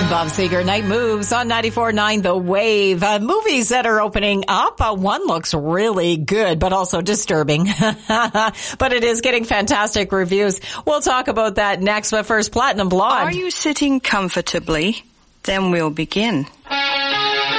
Bob Seger, Night Moves on 94.9 The Wave. Movies that are opening up. One looks really good, but also disturbing. But it is getting fantastic reviews. We'll talk about that next, but first, Platinum Blonde. Are you sitting comfortably? Then we'll begin.